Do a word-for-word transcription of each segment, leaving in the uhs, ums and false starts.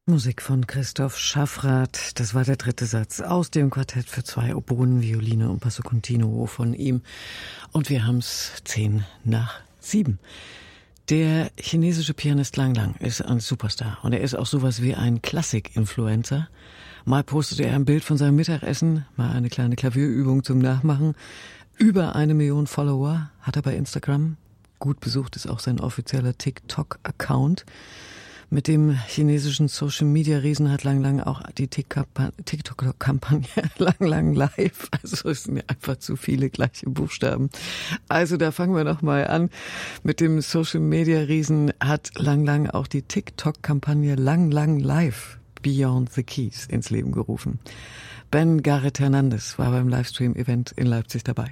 Musik von Christoph Schaffrath. Das war der dritte Satz aus dem Quartett für zwei Oboen, Violine und Basso Continuo von ihm. Und wir haben's zehn nach sieben. Der chinesische Pianist Lang Lang ist ein Superstar und er ist auch sowas wie ein Klassik-Influencer. Mal postete er ein Bild von seinem Mittagessen, mal eine kleine Klavierübung zum Nachmachen. Über eine Million Follower hat er bei Instagram. Gut besucht ist auch sein offizieller TikTok-Account. Mit dem chinesischen Social-Media-Riesen hat Lang Lang auch die TikTok-Kampagne Lang Lang Live. Also es sind ja einfach zu viele gleiche Buchstaben. Also da fangen wir noch mal an. Mit dem Social-Media-Riesen hat Lang Lang auch die TikTok-Kampagne Lang Lang Live Beyond the Keys ins Leben gerufen. Ben Gareth Hernandez war beim Livestream-Event in Leipzig dabei.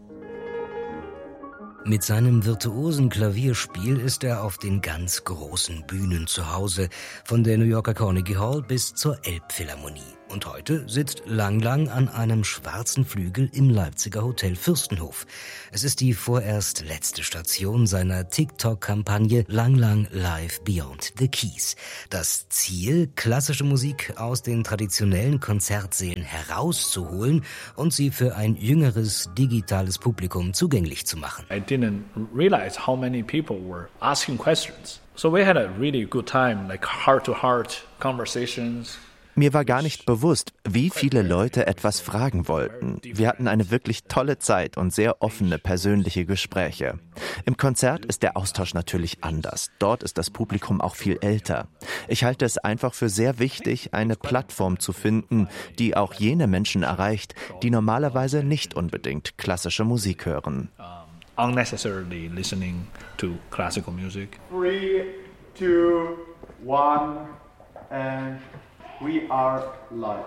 Mit seinem virtuosen Klavierspiel ist er auf den ganz großen Bühnen zu Hause, von der New Yorker Carnegie Hall bis zur Elbphilharmonie. Und heute sitzt Lang Lang an einem schwarzen Flügel im Leipziger Hotel Fürstenhof. Es ist die vorerst letzte Station seiner TikTok-Kampagne Lang Lang Live Beyond the Keys. Das Ziel, klassische Musik aus den traditionellen Konzertsälen herauszuholen und sie für ein jüngeres, digitales Publikum zugänglich zu machen. I didn't realize how many people were asking questions. So we had a really good time, like heart-to-heart conversations. Mir war gar nicht bewusst, wie viele Leute etwas fragen wollten. Wir hatten eine wirklich tolle Zeit und sehr offene persönliche Gespräche. Im Konzert ist der Austausch natürlich anders. Dort ist das Publikum auch viel älter. Ich halte es einfach für sehr wichtig, eine Plattform zu finden, die auch jene Menschen erreicht, die normalerweise nicht unbedingt klassische Musik hören. Unnecessarily listening to classical music. Three, two, one, and we are live.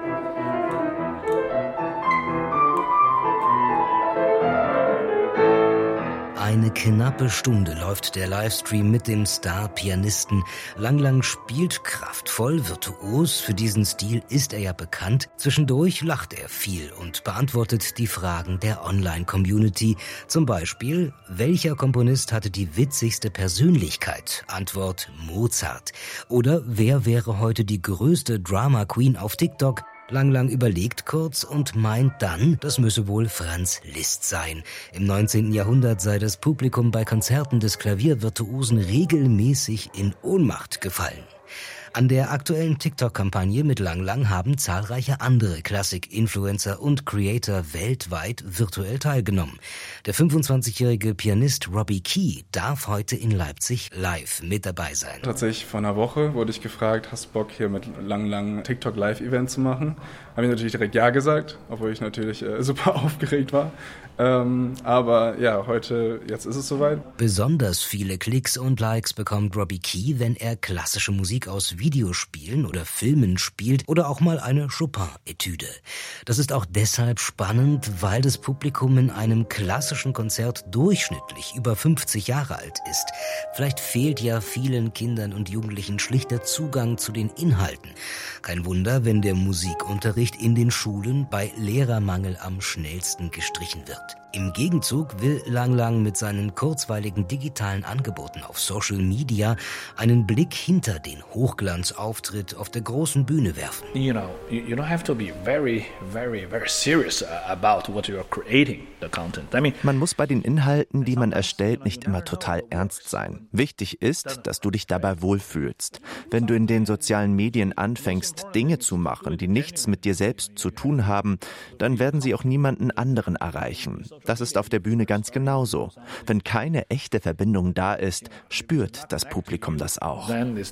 Eine knappe Stunde läuft der Livestream mit dem Star-Pianisten. Lang Lang spielt kraftvoll, virtuos. Für diesen Stil ist er ja bekannt. Zwischendurch lacht er viel und beantwortet die Fragen der Online-Community. Zum Beispiel, welcher Komponist hatte die witzigste Persönlichkeit? Antwort Mozart. Oder wer wäre heute die größte Drama-Queen auf TikTok? Lang Lang überlegt kurz und meint dann, das müsse wohl Franz Liszt sein. Im neunzehnten Jahrhundert sei das Publikum bei Konzerten des Klaviervirtuosen regelmäßig in Ohnmacht gefallen. An der aktuellen TikTok-Kampagne mit Lang Lang haben zahlreiche andere Klassik-Influencer und Creator weltweit virtuell teilgenommen. Der fünfundzwanzigjährige Pianist Robbie Key darf heute in Leipzig live mit dabei sein. Tatsächlich vor einer Woche wurde ich gefragt, hast du Bock hier mit Lang Lang TikTok-Live-Event zu machen? Habe ich natürlich direkt ja gesagt, obwohl ich natürlich äh, super aufgeregt war. Ähm, aber ja, heute, jetzt ist es soweit. Besonders viele Klicks und Likes bekommt Robbie Key, wenn er klassische Musik aus Videospielen oder Filmen spielt oder auch mal eine Chopin-Etüde. Das ist auch deshalb spannend, weil das Publikum in einem klassischen Konzert durchschnittlich über fünfzig Jahre alt ist. Vielleicht fehlt ja vielen Kindern und Jugendlichen schlicht der Zugang zu den Inhalten. Kein Wunder, wenn der Musikunterricht in den Schulen bei Lehrermangel am schnellsten gestrichen wird. Im Gegenzug will Lang Lang mit seinen kurzweiligen digitalen Angeboten auf Social Media einen Blick hinter den Hochglanzauftritt auf der großen Bühne werfen. You know, you don't have to be very, very, very serious about what you are creating, the content. I mean, man muss bei den Inhalten, die man erstellt, nicht immer total ernst sein. Wichtig ist, dass du dich dabei wohlfühlst. Wenn du in den sozialen Medien anfängst, Dinge zu machen, die nichts mit dir selbst zu tun haben, dann werden sie auch niemanden anderen erreichen. Das ist auf der Bühne ganz genauso. Wenn keine echte Verbindung da ist, spürt das Publikum das auch.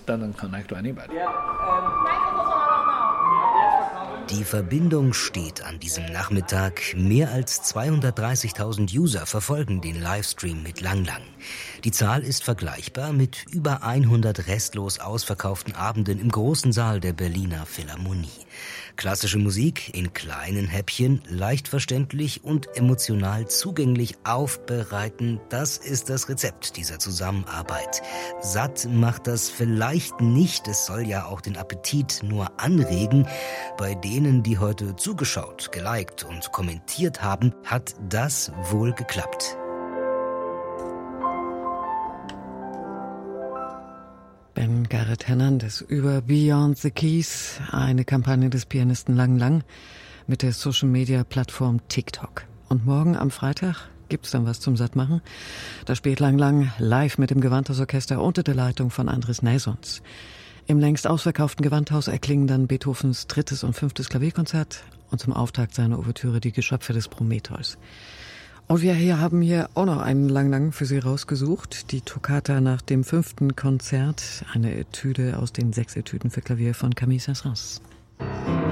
Die Verbindung steht an diesem Nachmittag. Mehr als zweihundertdreißigtausend User verfolgen den Livestream mit Lang Lang. Die Zahl ist vergleichbar mit über hundert restlos ausverkauften Abenden im großen Saal der Berliner Philharmonie. Klassische Musik in kleinen Häppchen, leicht verständlich und emotional zugänglich aufbereiten, das ist das Rezept dieser Zusammenarbeit. Satt macht das vielleicht nicht, es soll ja auch den Appetit nur anregen. Bei denen, die heute zugeschaut, geliked und kommentiert haben, hat das wohl geklappt. Ben Garrett Hernandez über Beyond the Keys, eine Kampagne des Pianisten Lang Lang mit der Social-Media-Plattform TikTok. Und morgen am Freitag gibt's dann was zum Sattmachen. Da spielt Lang Lang live mit dem Gewandhausorchester unter der Leitung von Andris Naesons. Im längst ausverkauften Gewandhaus erklingen dann Beethovens drittes und fünftes Klavierkonzert und zum Auftakt seiner Ouvertüre Die Geschöpfe des Prometheus. Und wir hier haben hier auch noch einen Lang Lang für Sie rausgesucht. Die Toccata nach dem fünften Konzert, eine Etüde aus den sechs Etüden für Klavier von Camille Saint-Saëns.